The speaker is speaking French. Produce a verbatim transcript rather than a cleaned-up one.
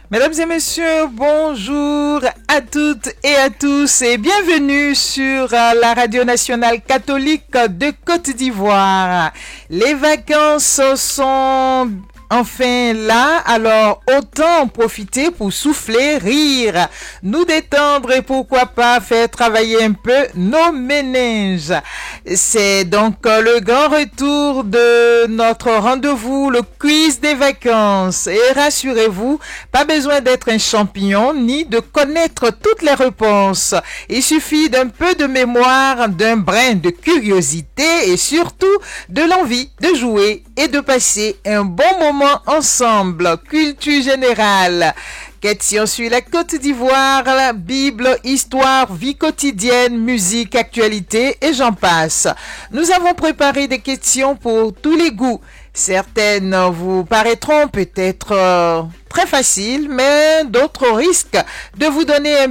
Mesdames et messieurs, bonjour à toutes et à tous et bienvenue sur la radio nationale catholique de Côte d'Ivoire. Les vacances sont enfin là, alors autant en profiter pour souffler, rire, nous détendre et pourquoi pas faire travailler un peu nos méninges. C'est donc le grand retour de notre rendez-vous, le quiz des vacances. Et rassurez-vous, pas besoin d'être un champion ni de connaître toutes les réponses. Il suffit d'un peu de mémoire, d'un brin de curiosité et surtout de l'envie de jouer et de passer un bon moment ensemble. Culture générale, questions sur la Côte d'Ivoire, la Bible, histoire, vie quotidienne, musique, actualité et j'en passe. Nous avons préparé des questions pour tous les goûts. Certaines vous paraîtront peut-être euh, très faciles, mais d'autres risquent de vous donner un